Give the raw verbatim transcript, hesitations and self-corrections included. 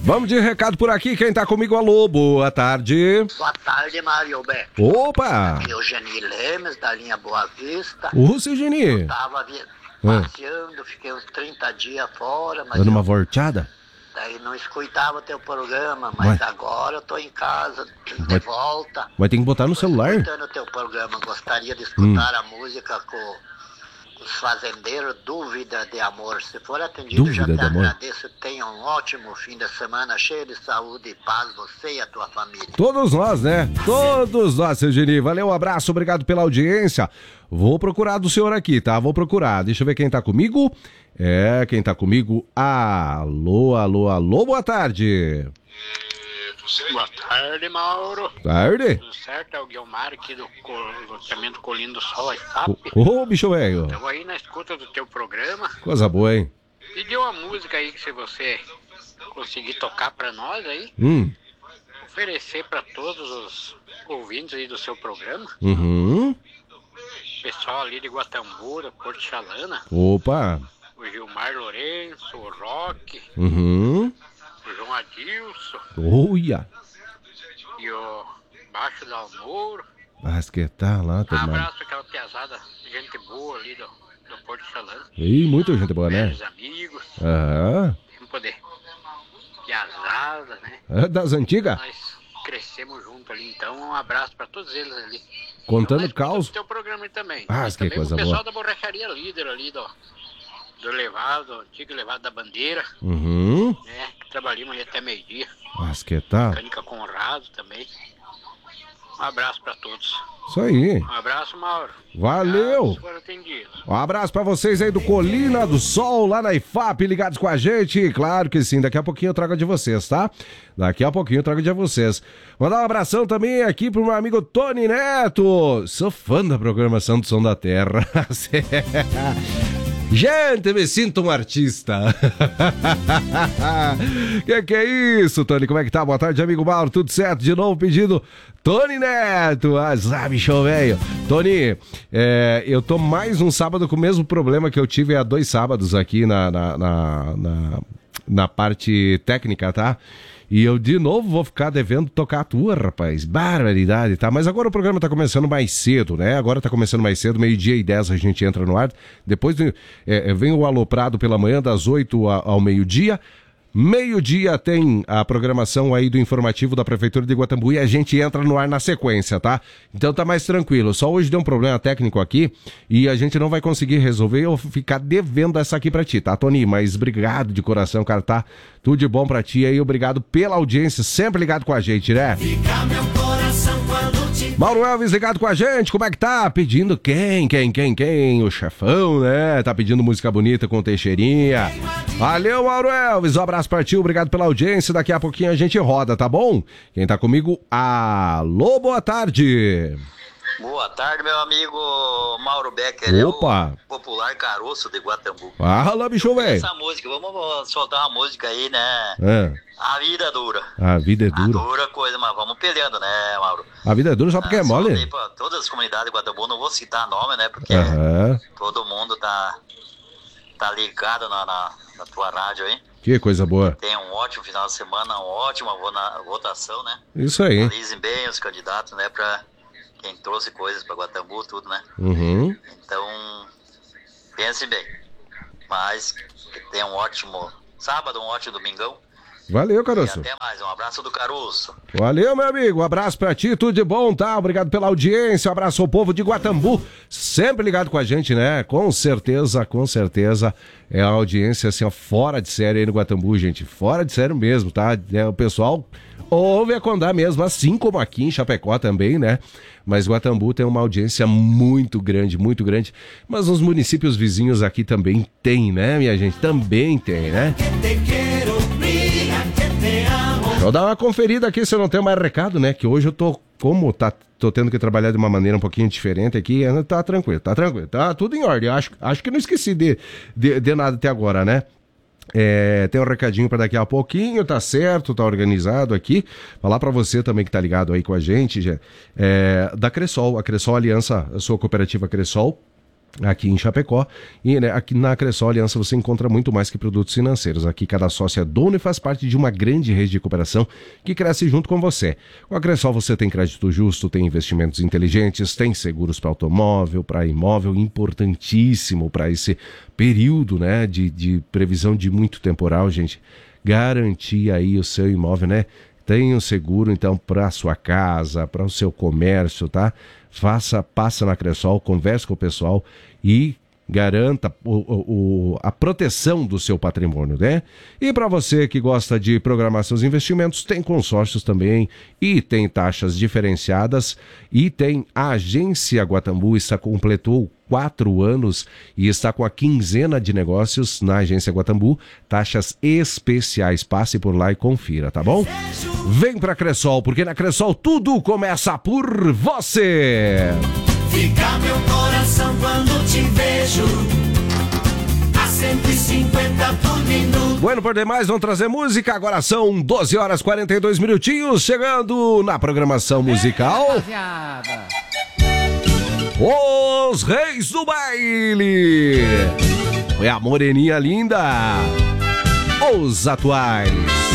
Vamos de recado por aqui, quem tá comigo? Alô, boa tarde. Boa tarde, Mário Beck. Opa! Aqui é o Geni Lemes, da linha Boa Vista. Ô, seu Geni. Eu tava vi- passeando, fiquei uns trinta dias fora, mas Dando uma eu, volteada? daí não escutava teu programa, mas Ué. agora eu tô em casa, de Vai- volta. Vai ter que botar no Tô celular. escutando o teu programa, gostaria de escutar a música com os fazendeiros, Dúvida de Amor. Se for atendido, Dúvida já te de Amor. agradeço. Tenha um ótimo fim de semana, cheio de saúde e paz, você e a tua família. Todos nós, né? Todos nós, seu Geni. Valeu, um abraço, obrigado pela audiência. Vou procurar do senhor aqui, tá? Vou procurar. Deixa eu ver quem tá comigo. É, quem tá comigo? Alô, alô, alô, boa tarde. Boa tarde, Mauro. Tarde? Tudo certo? É o Guilmar aqui do co- loteamento Colina do Sol, I F A P. Ô, ô, bicho velho. Estamos aí na escuta do teu programa. Coisa boa, hein? Pediu uma música aí que se você conseguir tocar pra nós aí, Hum. oferecer pra todos os ouvintes aí do seu programa. Uhum. Pessoal ali de Guatambura, Porto Chalana, Opa. o Gilmar Lourenço, o Roque, Uhum. o João Adilson Olha. e o Baixo da Almouro. Mas que tá lá, Um tomando. abraço pra aquela piazada, gente boa ali do, do Porto Chalana. Ih, muita gente boa, né? Velhos amigos, Aham. vamos poder. Piazada, né? É das antigas? Nós crescemos junto ali, então um abraço pra todos eles ali. Contando Então, nós caos. escutamos o teu programa aí também. Ah, Mas que também coisa o pessoal boa. da borracharia líder ali do, do levado, do antigo levado da bandeira, Uhum. né? Que trabalhamos aí até meio-dia. Mas que tá. Mecânica Conrado também. Um abraço pra todos. Isso aí. Um abraço, Mauro. Valeu. Todos foram atendidos. Um abraço pra vocês aí do Colina do Sol, lá na I F A P, ligados com a gente. Claro que sim, daqui a pouquinho eu trago a de vocês, tá? Daqui a pouquinho eu trago a de vocês. Mandar um abração também aqui pro meu amigo Tony Neto. Sou fã da programação do Som da Terra. Gente, me sinto um artista. Que que é isso, Tony? Como é que tá? Boa tarde, amigo Mauro. Tudo certo? De novo pedindo Tony Neto. Ah, sabe, show, velho. Tony, é, eu tô mais um sábado com o mesmo problema que eu tive há dois sábados aqui na, na, na, na, na parte técnica, tá? E eu de novo vou ficar devendo tocar a tua, rapaz. Barbaridade, tá? Mas agora o programa tá começando mais cedo, né? Agora tá começando mais cedo, meio-dia e dez a gente entra no ar. Depois do, é, vem o Aloprado pela manhã, das oito ao meio-dia. Meio-dia tem a programação aí do informativo da Prefeitura de Guatambu e a gente entra no ar na sequência, tá? Então tá mais tranquilo. Só hoje deu um problema técnico aqui e a gente não vai conseguir resolver. Eu vou ficar devendo essa aqui pra ti, tá, Tony? Mas obrigado de coração, cara, tá? Tudo de bom pra ti aí. Obrigado pela audiência, sempre ligado com a gente, né? Fica meu coração quando te... Mauro Elvis ligado com a gente, como é que tá? Pedindo quem, quem, quem, quem? O chefão, né? Tá pedindo música bonita com Teixeirinha. Valeu, Mauro Elvis, um abraço pra ti, obrigado pela audiência. Daqui a pouquinho a gente roda, tá bom? Quem tá comigo, alô, boa tarde. Boa tarde, meu amigo Mauro Becker. Opa. É o popular caroço de Guatambu. Fala, bicho, velho. Essa música, vamos soltar uma música aí, né? É. A vida é dura. A vida é A dura. dura coisa, mas vamos peleando, né, Mauro? A vida é dura só porque é Ah, mole? soltei pra todas as comunidades de Guatambu, não vou citar nome, né? Porque Aham. todo mundo tá, tá ligado na, na, na tua rádio aí. Que coisa boa. Tem um ótimo final de semana, uma ótima vona- votação, né? Isso aí. Analisem bem os candidatos, né? Pra quem trouxe coisas pra Guatambu, tudo, né? Uhum. Então, pense bem. Mas que tenha um ótimo sábado, um ótimo domingão. Valeu, E caroço. até mais. Um abraço do Caroço. Valeu, meu amigo. Um abraço pra ti, tudo de bom, tá? Obrigado pela audiência. Um abraço ao povo de Guatambu. Sempre ligado com a gente, né? Com certeza, com certeza. É a audiência, assim, ó, fora de série aí no Guatambu, gente. Fora de série mesmo, tá? É, o pessoal ouve a Condá mesmo, assim como aqui em Chapecó também, né? Mas Guatambu tem uma audiência muito grande, muito grande. Mas os municípios vizinhos aqui também tem, né, minha gente? Também tem, né? Deixa eu dar uma conferida aqui se eu não tenho mais recado, né? Que hoje eu tô, como tá, tô tendo que trabalhar de uma maneira um pouquinho diferente aqui, tá tranquilo, tá tranquilo, tá tudo em ordem. Acho, acho que não esqueci de, de, de nada até agora, né? É, tem um recadinho para daqui a pouquinho, tá certo, tá organizado aqui. Falar para você também que tá ligado aí com a gente, é, da Cressol, a Cressol Aliança, a sua cooperativa Cressol. aqui em Chapecó. E né, aqui na Cressol Aliança você encontra muito mais que produtos financeiros. Aqui cada sócio é dono e faz parte de uma grande rede de cooperação que cresce junto com você. Com a Cressol você tem crédito justo, tem investimentos inteligentes, tem seguros para automóvel, para imóvel, importantíssimo para esse período, né, de, de previsão de muito temporal, gente. Garantir aí o seu imóvel, né? Tem um seguro, então, para a sua casa, para o seu comércio, tá? Faça, passa na Cressol, converse com o pessoal e garanta o, o, a proteção do seu patrimônio, né? E para você que gosta de programar seus investimentos, tem consórcios também e tem taxas diferenciadas e tem a Agência Guatambu, está completou quatro anos e está com a quinzena de negócios na Agência Guatambu, taxas especiais, passe por lá e confira, tá bom? Vem pra Cressol, porque na Cressol tudo começa por você! Fica meu coração quando te vejo a cento e cinquenta por minuto. Bueno, por demais, vamos trazer música. Agora são doze horas e quarenta e dois minutinhos, chegando na programação musical. Os Reis do Baile. É a moreninha linda. Os atuais.